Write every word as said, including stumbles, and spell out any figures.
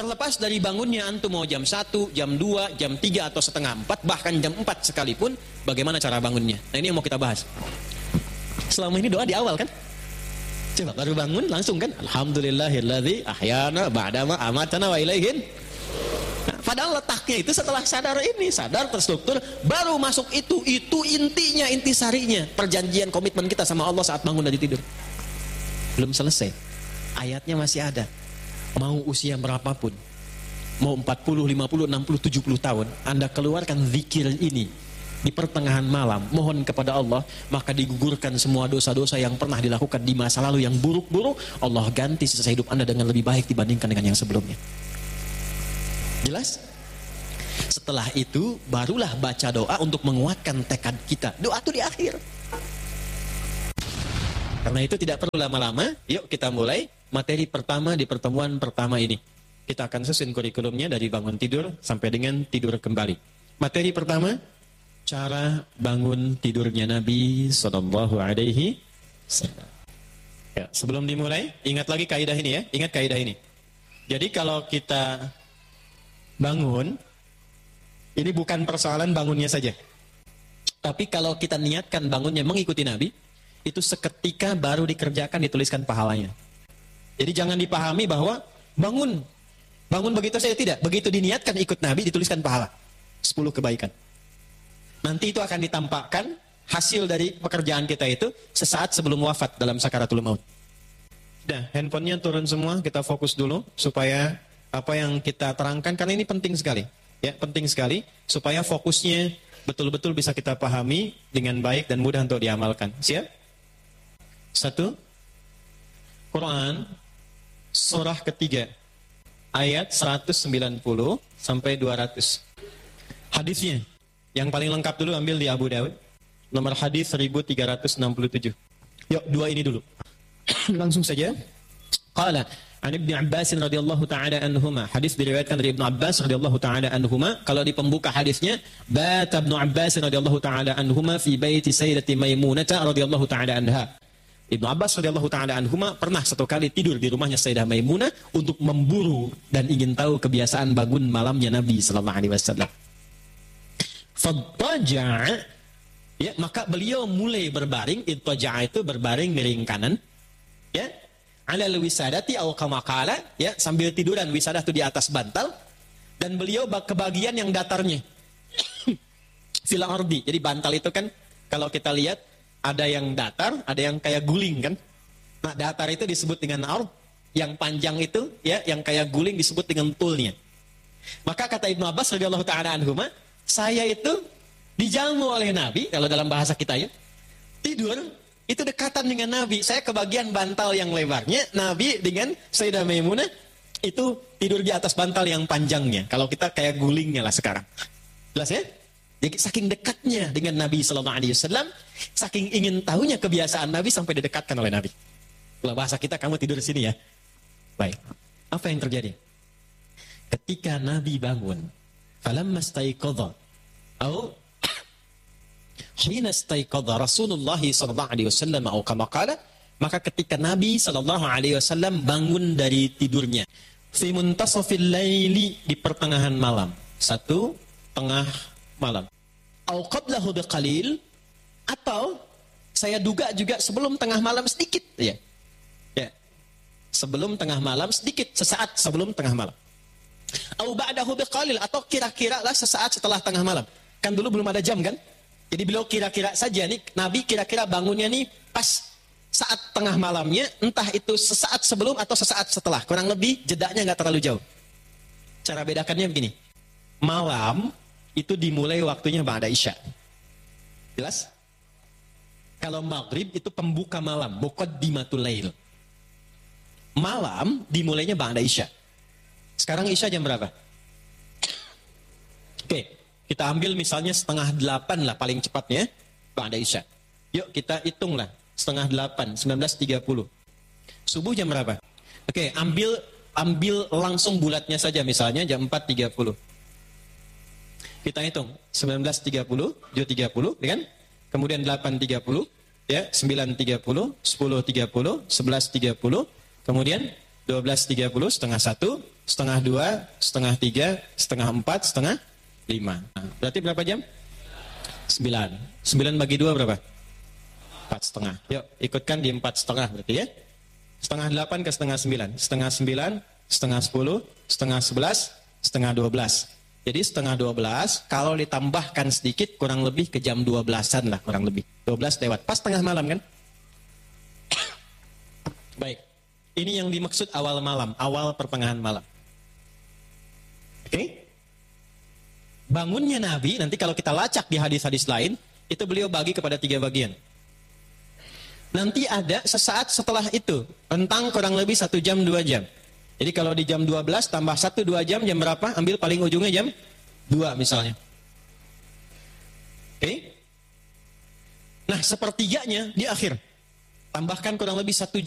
Terlepas dari bangunnya antum mau jam satu, jam dua, jam tiga atau setengah empat, bahkan jam empat sekalipun, bagaimana cara bangunnya? Nah ini yang mau kita bahas. Selama ini doa di awal kan? Coba baru bangun langsung kan? Alhamdulillahilladzi ahyana ba'dama amatana wa ilaihin. Nah, padahal letaknya itu setelah sadar ini, sadar terstruktur, baru masuk itu, itu intinya, intisarinya, perjanjian komitmen kita sama Allah saat bangun dari tidur. Belum selesai. Ayatnya masih ada. Mau usia berapapun, mau empat puluh, lima puluh, enam puluh, tujuh puluh tahun, Anda keluarkan zikir ini di pertengahan malam, mohon kepada Allah, maka digugurkan semua dosa-dosa yang pernah dilakukan di masa lalu yang buruk-buruk, Allah ganti sisa hidup Anda dengan lebih baik dibandingkan dengan yang sebelumnya. Jelas? Setelah itu, barulah baca doa untuk menguatkan tekad kita. Doa itu di akhir. Karena itu tidak perlu lama-lama, yuk kita mulai materi pertama di pertemuan pertama ini. Kita akan susun kurikulumnya dari bangun tidur sampai dengan tidur kembali. Materi pertama, cara bangun tidurnya Nabi Sallallahu Alaihi Wasallam. Ya, sebelum dimulai, ingat lagi kaidah ini ya, ingat kaidah ini. Jadi kalau kita bangun, ini bukan persoalan bangunnya saja. Tapi kalau kita niatkan bangunnya mengikuti Nabi, itu seketika baru dikerjakan, dituliskan pahalanya. Jadi jangan dipahami bahwa bangun, bangun begitu saja, tidak. Begitu diniatkan ikut Nabi, dituliskan pahala. sepuluh kebaikan. Nanti itu akan ditampakkan hasil dari pekerjaan kita itu sesaat sebelum wafat dalam sakaratul maut. Nah, handphonenya turun semua, kita fokus dulu supaya apa yang kita terangkan, karena ini penting sekali. Ya, penting sekali supaya fokusnya betul-betul bisa kita pahami dengan baik dan mudah untuk diamalkan. Siap? Satu, Quran surah ketiga ayat seratus sembilan puluh sampai dua ratus. Hadisnya yang paling lengkap dulu ambil di Abu Dawud, nomor hadis seribu tiga ratus enam puluh tujuh. Yuk, dua ini dulu. Langsung saja. Qala an Ibnu Abbas radhiyallahu taala anhuma. Hadis diriwayatkan dari Ibnu Abbas radhiyallahu taala anhuma. Kalau di pembuka hadisnya, bata Ibnu Abbas radhiyallahu taala anhuma fi baiti Sayyidati Maimunah radhiyallahu taala anha. Ibnu Abbas radhiyallahu taala anhuma pernah satu kali tidur di rumahnya Sayyidah Maimunah untuk memburu dan ingin tahu kebiasaan bangun malamnya Nabi sallallahu alaihi wasallam. Fattaja'a, ya, maka beliau mulai berbaring. Ittaja'a itu berbaring miring kanan, ya, ala al-wisadati aw kama qala, ya, sambil tiduran. Wisadah itu di atas bantal, dan beliau ke bagian yang datarnya. Fil ardi. Jadi bantal itu kan kalau kita lihat ada yang datar, ada yang kayak guling kan. Nah, datar itu disebut dengan ard, yang panjang itu, ya, yang kayak guling disebut dengan tulnya. Maka kata Ibnu Abbas radhiyallahu taala anhuma, saya itu dijamu oleh Nabi, kalau dalam bahasa kita ya, tidur itu dekatan dengan Nabi. Saya ke bagian bantal yang lebarnya, Nabi dengan Sayyidah Maimunah itu tidur di atas bantal yang panjangnya. Kalau kita kayak gulingnya lah sekarang. Jelas ya? Jadi saking dekatnya dengan Nabi Sallallahu Alaihi Wasallam, saking ingin tahunya kebiasaan Nabi sampai didekatkan oleh Nabi. Kalau bahasa kita, kamu tidur di sini ya. Baik. Apa yang terjadi? Ketika Nabi bangun, falamma staiqadha, atau hina staiqadha Rasulullah Sallallahu Alaihi Wasallam, atau kama qala, maka ketika Nabi Sallallahu Alaihi Wasallam bangun dari tidurnya, fi muntasafil laili, di pertengahan malam, satu tengah malam, au qablahu biqalil, atau saya duga juga sebelum tengah malam sedikit, ya, ya, sebelum tengah malam sedikit, sesaat sebelum tengah malam, au ba'dahu biqalil, atau kira-kira lah sesaat setelah tengah malam. Kan dulu belum ada jam kan, jadi beliau kira-kira saja nih, Nabi kira-kira bangunnya nih pas saat tengah malamnya, entah itu sesaat sebelum atau sesaat setelah, kurang lebih jedanya nggak terlalu jauh. Cara bedakannya begini, malam itu dimulai waktunya ba'da isya. Jelas? Kalau maghrib itu pembuka malam, muqaddimatul lail. Malam dimulainya ba'da isya. Sekarang isya jam berapa? Oke, kita ambil misalnya setengah delapan lah paling cepatnya, ba'da isya. Yuk kita hitung lah, setengah delapan, sembilan belas tiga puluh. Subuh jam berapa? Oke, ambil ambil langsung bulatnya saja, misalnya jam empat tiga puluh. Kita hitung, sembilan belas tiga puluh, tujuh tiga puluh, kan? Kemudian delapan tiga puluh, ya, sembilan tiga puluh, sepuluh tiga puluh, sebelas tiga puluh, kemudian dua belas tiga puluh, setengah satu, setengah dua, setengah tiga, setengah empat, setengah lima. Nah, berarti berapa jam? Sembilan. Sembilan bagi dua berapa? Empat setengah. Yuk, ikutkan di empat setengah berarti ya. Setengah delapan ke setengah sembilan. Setengah sembilan, setengah sepuluh, setengah sebelas, setengah dua belas. Jadi setengah dua belas, kalau ditambahkan sedikit, kurang lebih ke jam dua belasan lah, kurang lebih. Dua belas lewat, pas tengah malam kan? Baik, ini yang dimaksud awal malam, awal pertengahan malam. Oke? Okay? Bangunnya Nabi, nanti kalau kita lacak di hadis-hadis lain, itu beliau bagi kepada tiga bagian. Nanti ada sesaat setelah itu, rentang kurang lebih satu jam, dua jam. Jadi kalau di jam dua belas tambah satu, dua jam, jam berapa? Ambil paling ujungnya jam dua misalnya. Oke? Okay? Nah sepertiganya di akhir. Tambahkan kurang lebih satu jam.